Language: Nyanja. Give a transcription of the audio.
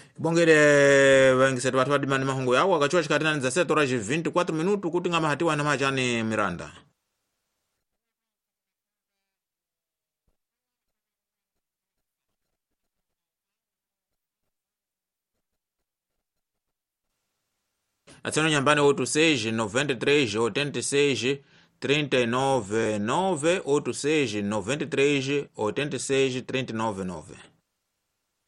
bongere vengiseti vathu vadimani mahungu yawo akachiwa chikatinani 17:24 minutu kuti nga mahatiwa na machani Miranda. Atseno nyambani 86 93 86 39 9 86 93 86 39 9.